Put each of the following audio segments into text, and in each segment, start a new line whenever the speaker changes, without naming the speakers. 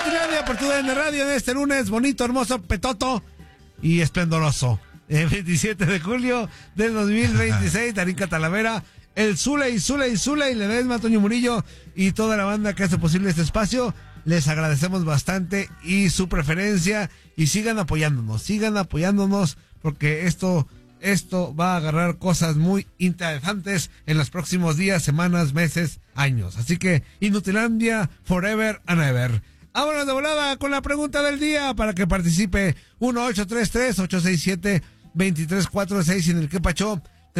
Inutilandia por tu DN Radio en este lunes bonito, hermoso, petoto y esplendoroso. El 27 de julio del 2026, Darinka Talavera, el Zuley, Ledesma, Toño Murillo y toda la banda que hace posible este espacio. Les agradecemos bastante y su preferencia y sigan apoyándonos porque esto va a agarrar cosas muy interesantes en los próximos días, semanas, meses, años. Así que Inutilandia forever and ever. Vámonos de volada con la pregunta del día para que participe. 1-833-867-2346 en el que pachó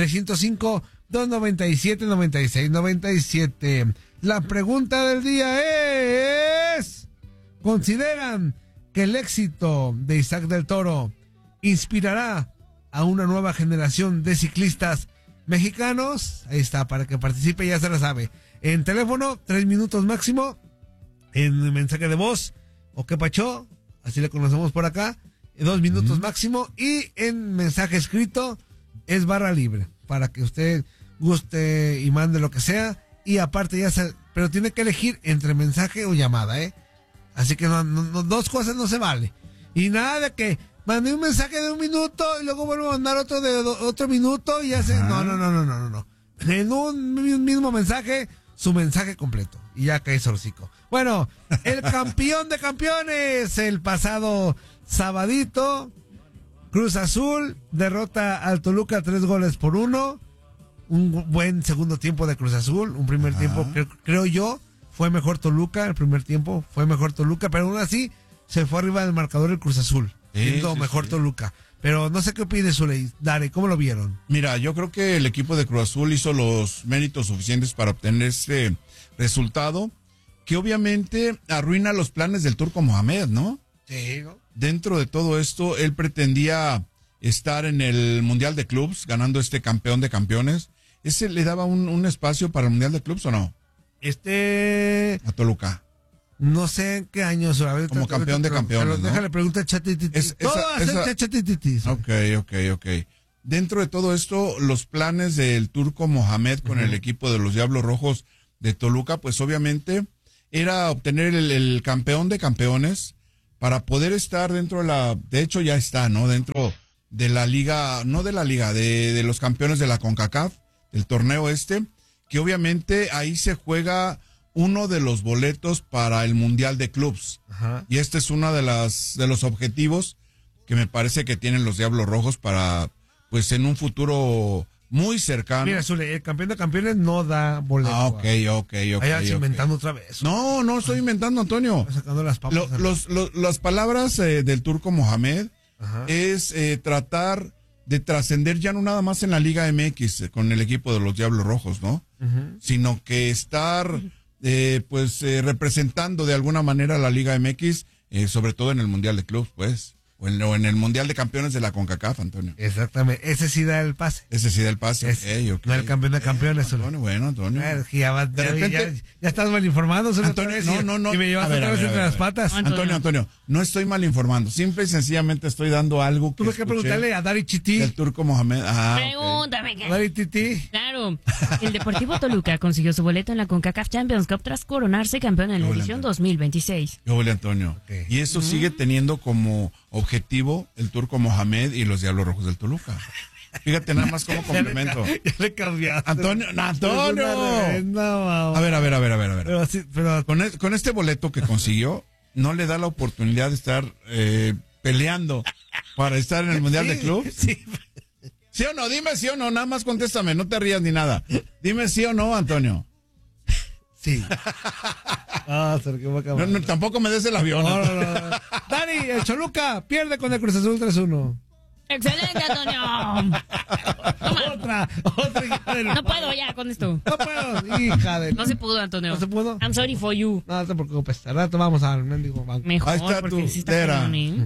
305-297-9697. La pregunta del día es: ¿consideran que el éxito de Isaac del Toro inspirará a una nueva generación de ciclistas mexicanos? Ahí está, para que participe, ya se la sabe. En teléfono, 3 minutos máximo. En mensaje de voz, o que pachó, así le conocemos por acá, 2 minutos máximo. Y en mensaje escrito, es barra libre, para que usted guste y mande lo que sea. Y aparte pero tiene que elegir entre mensaje o llamada, Así que no, dos cosas no se vale. Y nada de que mandé un mensaje de 1 minuto y luego vuelvo a mandar otro de otro minuto y ya se... No. En un mismo mensaje, su mensaje completo. Y ya cae sorcico. Bueno, el campeón de campeones, el pasado sabadito, Cruz Azul derrota al Toluca 3-1. Un buen segundo tiempo de Cruz Azul. Un primer tiempo, creo yo, fue mejor Toluca. El primer tiempo fue mejor Toluca, pero aún así se fue arriba del marcador el Cruz Azul. Siendo mejor Toluca. Pero no sé qué opinas, Zuley. Dare, ¿cómo lo vieron?
Mira, yo creo que el equipo de Cruz Azul hizo los méritos suficientes para obtener este resultado, que obviamente arruina los planes del Turco Mohamed, ¿no?
Sí, ¿no?
Dentro de todo esto, él pretendía estar en el Mundial de Clubs, ganando este campeón de campeones. ¿Ese le daba un espacio para el Mundial de Clubs o no? A Toluca.
No sé en qué año.
Como campeón de campeones, ¿no?
Déjale preguntar a Chatititi.
Ok. Dentro de todo esto, los planes del Turco Mohamed con el equipo de los Diablos Rojos de Toluca, pues obviamente era obtener el campeón de campeones para poder estar dentro de hecho ya está, ¿no? Dentro de la liga, no de la liga, de los campeones de la CONCACAF, el torneo que obviamente ahí se juega uno de los boletos para el Mundial de Clubs. Y este es uno de los objetivos que me parece que tienen los Diablos Rojos para, pues en un futuro muy cercano.
Mira, Zule, el campeón de campeones no da boleto.
Ok.
Vayas inventando otra vez.
No estoy inventando, Antonio.
Sacando las papas.
Las palabras del Turco Mohamed es tratar de trascender ya no nada más en la Liga MX con el equipo de los Diablos Rojos, ¿no? Sino que estar representando de alguna manera a la Liga MX, sobre todo en el Mundial de Clubs, pues. O en el Mundial de Campeones de la CONCACAF, Antonio.
Exactamente, ese sí da el pase.
Okay.
No el campeón de campeones.
Bueno, Antonio.
Ya estás mal informado.
Antonio, no.
Y me llevas otra vez entre las patas.
Antonio, no estoy mal informando. Simple y sencillamente estoy dando algo que
tuve que preguntarle a Dari Chiti.
El Turco Mohamed.
Pregúntame.
Okay. Dari Chiti.
Claro. El Deportivo Toluca consiguió su boleto en la CONCACAF Champions Cup tras coronarse campeón en la edición 2026.
Antonio. Okay. Y eso sigue teniendo como objetivo el Turco Mohamed y los Diablos Rojos del Toluca. Fíjate nada más como complemento.
Ya le cambiaste.
Antonio.
No,
a ver. Pero con este boleto que consiguió, no le da la oportunidad de estar peleando para estar en el Mundial de Club.
Sí.
¿Sí o no? Dime sí o no, nada más contéstame, no te rías ni nada. Dime sí o no, Antonio.
Sí.
No, tampoco me des el avión.
No. Dani, el Toluca pierde con el Cruz Azul 3-1.
¡Excelente, Antonio!
Otra.
No puedo ya con esto.
No puedo, hija de...
No se pudo, Antonio.
¿No se pudo?
I'm sorry for you.
No te preocupes, al rato vamos al mendigo banco.
Mejor,
ahí está
porque
tu
sí está
tera.
cañón,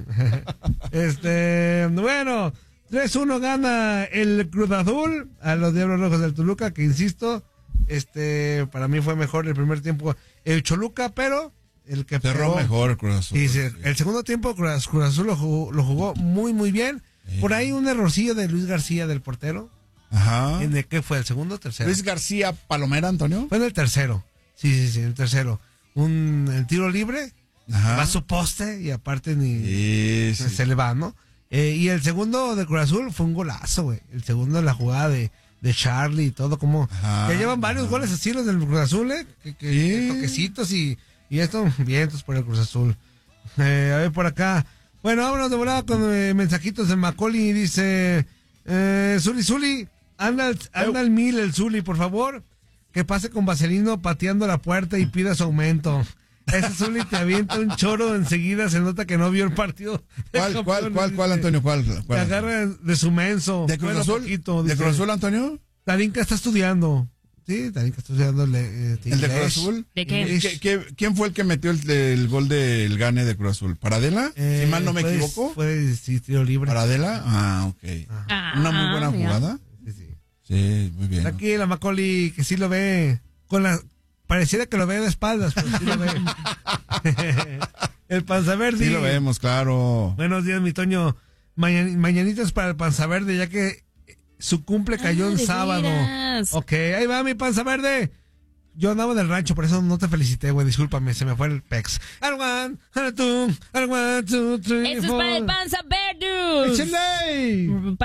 Bueno, 3-1 gana el Cruz Azul a los Diablos Rojos del Toluca, que insisto, para mí fue mejor el primer tiempo el Toluca, pero el que
cerró mejor el Cruz Azul.
Sí, el segundo tiempo Cruz Azul lo jugó muy, muy bien. Por ahí un errorcillo de Luis García, del portero.
Ajá.
¿En qué fue? ¿El segundo o tercero?
Luis García Palomera, Antonio.
Fue en el tercero. Sí, en el tercero. El tiro libre
Ajá.
Va a su poste y aparte
Sí, sí.
se le va, ¿no? Y el segundo de Cruz Azul fue un golazo, güey. El segundo de la jugada de Charlie y todo, como
Ajá,
ya llevan varios goles así los del Cruz Azul, que toquecitos y esto, vientos por el Cruz Azul. A ver por acá. Bueno, vámonos de volada con mensajitos de Macaulay. Dice, Zuli, anda al 1000 el Zuli, por favor. Que pase con Vaselino pateando la puerta y pida su aumento. Ese Zuli te avienta un choro enseguida, se nota que no vio el partido.
¿Cuál, Antonio? ¿Cuál?
Te agarra de su menso.
¿De Cruz Azul? ¿De Cruz Azul, Antonio?
Tarinka está estudiando. Sí, Tarinka está estudiando
¿El de Cruz Azul?
¿De qué?
¿Quién fue el que metió el gol del gane de Cruz Azul? ¿Paradela? Si mal no me equivoco.
Fue tiro libre.
¿Paradela? Ok. Una muy buena jugada. Sí, muy bien.
Aquí la Macaulay, que sí lo ve. Pareciera que lo ve de espaldas, pero sí lo ve. El Panza Verde.
Sí lo vemos, claro.
Buenos días, mi Toño. Mañanitas para el Panza Verde, ya que su cumple cayó en sábado.
Veras.
Ok, ahí va mi Panza Verde. Yo andaba en el rancho, por eso no te felicité, güey. Discúlpame, se me fue el pex. One, two, 3,
Eso es para el Panza Verde.
¡Échale!